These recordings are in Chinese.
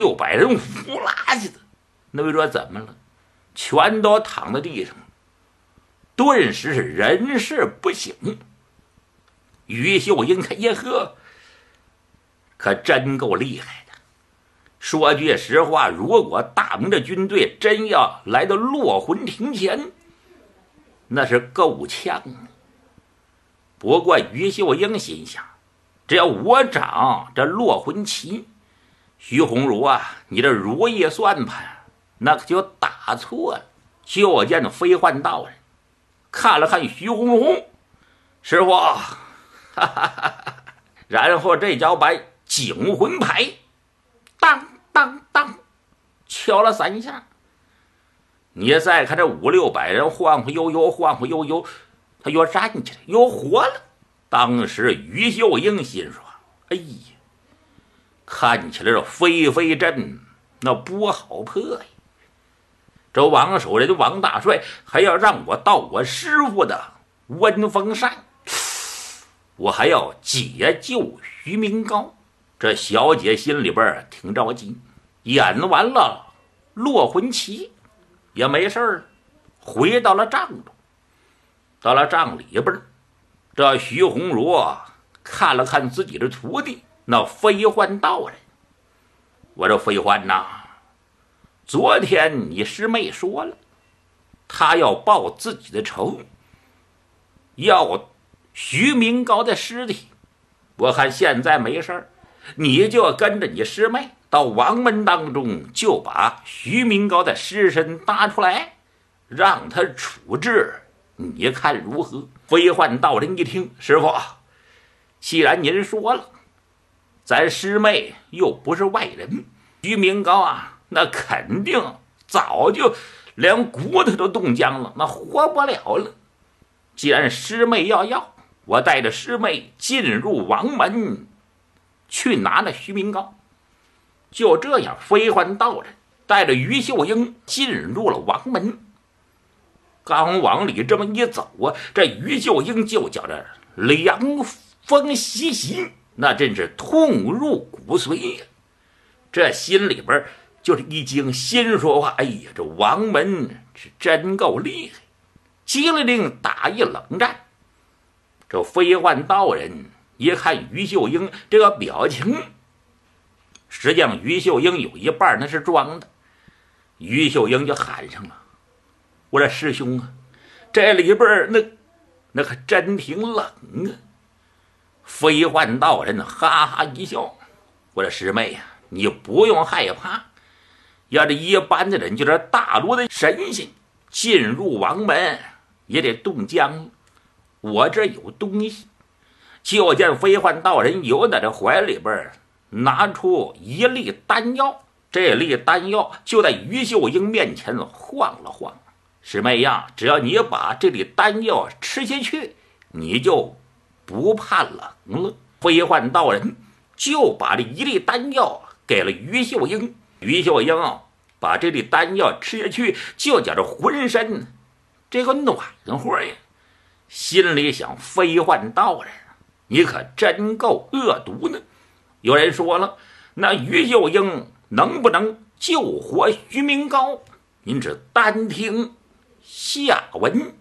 600人呼啦去的，那位说怎么了？全都躺在地上，顿时是人事不省。于秀英看耶呵，可真够厉害的。说句实话，如果大明的军队真要来到落魂亭前，那是够呛啊。不过于秀英心想，只要我掌这落魂旗，徐鸿儒啊，你这如意算盘那可就打错了。就见飞幻道人看了看徐鸿儒，师傅，哈哈哈，然后这脚把警魂牌当当当敲了3下。你再看这500-600人晃晃悠悠，晃晃悠悠，他又站起来，又活了。当时于秀英心说：“哎呀，看起来这飞飞阵那不好破呀！这王守仁、王大帅还要让我到我师傅的温风山，我还要解救徐明高。这小姐心里边挺着急，演完了落魂旗也没事了，回到了帐中。到了帐里边，这徐鸿儒看了看自己的徒弟那飞幻道人，我说飞幻呐，昨天你师妹说了，他要报自己的仇，要徐明高的尸体。我看现在没事儿，你就跟着你师妹到王门当中，就把徐明高的尸身搭出来，让他处置，你看如何？飞幻道人一听，师傅，既然您说了，咱师妹又不是外人，徐明高啊，那肯定早就连骨头都冻僵了，那活不了了。既然师妹要，我带着师妹进入王门，去拿那徐明高。就这样，飞幻道人带着于秀英进入了王门。刚往里这么一走啊，这于秀英就觉着凉风习习，那真是痛入骨髓呀。这心里边就是一惊，心说话：哎呀，这王门是真够厉害！机灵打一冷战。这飞幻道人一看于秀英这个表情，实际上于秀英有一半那是装的。于秀英就喊上了：我说师兄啊，这里边那可真挺冷啊。飞幻道人哈哈一笑：我说师妹呀，你不用害怕，要这一般的人，就是大罗的神仙进入王门也得冻僵了，我这有东西。就见飞幻道人由在这怀里边拿出一粒丹药，这粒丹药就在于秀英面前晃了晃。师妹呀，只要你把这粒丹药吃下去，你就不怕冷了。飞幻道人就把这一粒丹药给了于秀英，于秀英把这粒丹药吃下去，就觉着浑身这个暖和呀。心里想：飞幻道人，你可真够恶毒的。有人说了，那于秀英能不能救活徐明高？您只单听下文。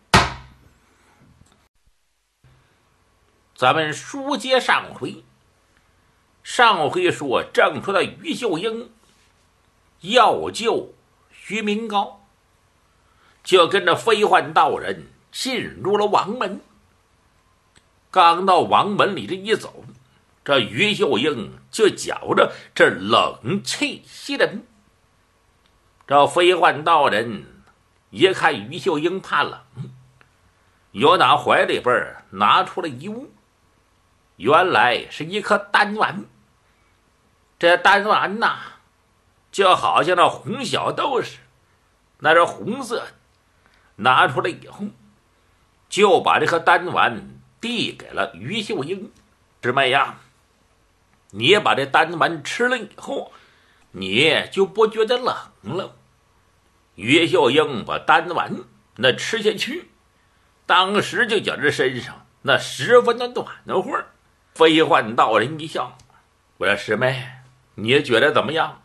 咱们书接上回，说正说到于秀英要救徐明高，就跟着飞幻道人进入了王门。刚到王门里这一走，这于秀英就觉着这冷气袭人。这飞幻道人一看于秀英怕冷，由打怀里边拿出了一物，原来是一颗丹丸。这丹丸呐，就好像那红小豆似的，那是红色的。拿出来以后，就把这颗丹丸递给了于秀英。师妹呀，你把这丹丸吃了以后，你就不觉得冷了。于秀英把丹丸那吃下去，当时就觉着身上那十分的暖和。飞幻道人一笑：我说师妹，你觉得怎么样？